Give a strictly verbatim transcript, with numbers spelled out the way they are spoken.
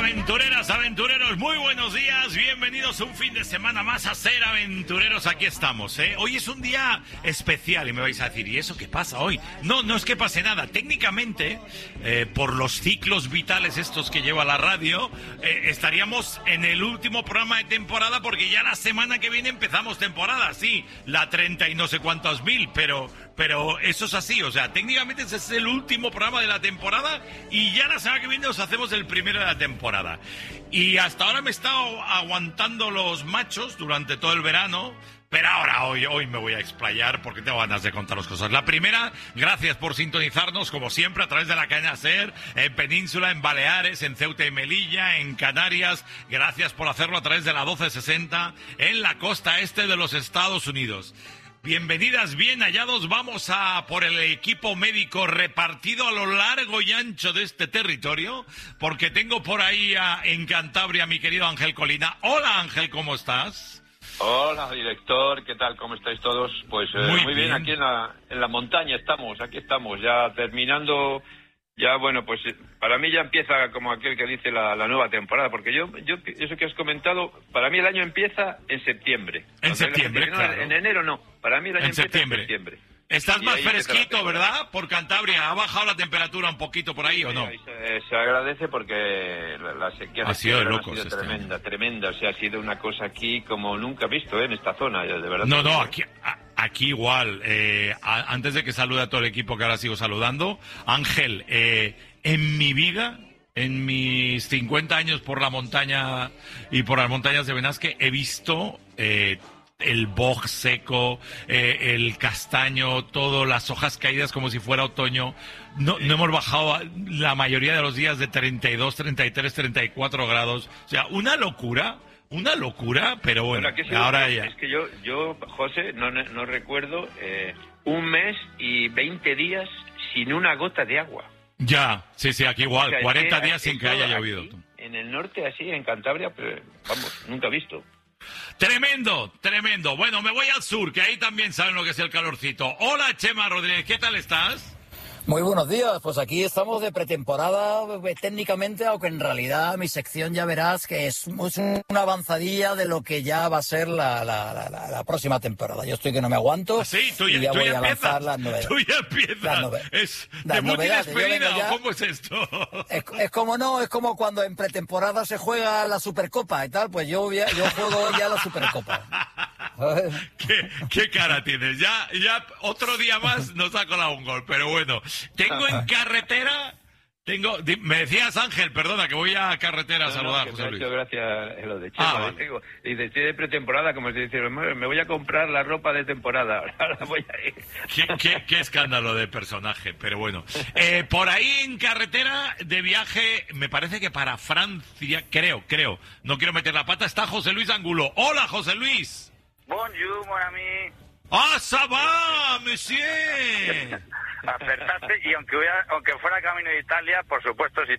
Aventureras, aventureros, muy buenos días, bienvenidos un fin de semana más a Ser Aventureros, aquí estamos, ¿eh? Hoy es un día especial y me vais a decir, ¿y eso qué pasa hoy? No, no es que pase nada, técnicamente, eh, por los ciclos vitales estos que lleva la radio, eh, estaríamos en el último programa de temporada porque ya la semana que viene empezamos temporada, sí, la treinta y no sé cuántos mil, pero... Pero eso es así, o sea, técnicamente ese es el último programa de la temporada y ya la semana que viene os hacemos el primero de la temporada. Y hasta ahora me he estado aguantando los machos durante todo el verano, pero ahora hoy, hoy me voy a explayar porque tengo ganas de contaros cosas. La primera, gracias por sintonizarnos, como siempre, a través de la cadena SER, en Península, en Baleares, en Ceuta y Melilla, en Canarias. Gracias por hacerlo a través de la doce sesenta, en la costa este de los Estados Unidos. Bienvenidas, bien hallados, vamos a por el equipo médico repartido a lo largo y ancho de este territorio, porque tengo por ahí a, en Cantabria a mi querido Ángel Colina. Hola Ángel, ¿cómo estás? Hola director, ¿qué tal? ¿Cómo estáis todos? Pues eh, muy, muy bien. bien, aquí en la, en la montaña estamos, aquí estamos, ya terminando, ya bueno, pues para mí ya empieza como aquel que dice la, la nueva temporada, porque yo, yo eso que has comentado, para mí el año empieza en septiembre. En o sea, septiembre, no, claro. En enero no, para mí el año en empieza septiembre. en septiembre. Estás Y más ahí fresquito, ¿verdad? Por Cantabria, ¿ha bajado la temperatura un poquito por ahí sí, o no? Ahí se, se agradece porque la, la sequía ha de sido, este locos ha sido este tremenda, año. tremenda, o sea, ha sido una cosa aquí como nunca visto, ¿eh? En esta zona, de verdad. No, no, aquí... A... Aquí igual, eh, a, antes de que salude a todo el equipo que ahora sigo saludando, Ángel, eh, en mi vida, en mis cincuenta años por la montaña y por las montañas de Benasque, he visto eh, el boj seco, eh, el castaño, todo, las hojas caídas como si fuera otoño. No, no hemos bajado la mayoría de los días de treinta y dos, treinta y tres, treinta y cuatro grados. O sea, una locura. Una locura, pero bueno, bueno sí, ahora ya... Es que yo, yo José, no, no recuerdo eh, un mes y veinte días sin una gota de agua. Ya, sí, sí, aquí igual, o sea, cuarenta días sin que haya llovido. Aquí, en el norte, así, en Cantabria, pero vamos, nunca visto. Tremendo, tremendo. Bueno, me voy al sur, que ahí también saben lo que es el calorcito. Hola, Chema Rodríguez, ¿qué tal estás? Muy buenos días, pues aquí estamos de pretemporada técnicamente, aunque en realidad mi sección ya verás que es, es una avanzadilla de lo que ya va a ser la, la, la, la próxima temporada. Yo estoy que no me aguanto. ¿Ah, sí? ¿Tú ya, y ya tú voy ya a lanzar las novedades. Tú ya empiezas. Las nove es las de novedades. despedida, Ya... ¿cómo es esto? Es, es como no, es como cuando en pretemporada se juega la Supercopa y tal, pues yo, ya, yo juego ya la Supercopa. ¿Qué, qué cara tienes? Ya, ya otro día más nos ha colado un gol, pero bueno. Tengo en carretera, tengo, me decías Ángel, perdona, que voy a carretera a no, saludar no, a José Luis. Muchas gracias lo de Chema. Ah, vale. Digo, y de, de pretemporada, como te dicen, me voy a comprar la ropa de temporada. Ahora voy a ir. ¿Qué, qué, qué escándalo de personaje, pero bueno. Eh, por ahí en carretera de viaje, me parece que para Francia, creo, creo, no quiero meter la pata, está José Luis Angulo. Hola, José Luis. Bonjour, mon ami. ¡Ah, ça va, monsieur! Acertaste, y aunque, hubiera, aunque fuera camino de Italia, por supuesto, si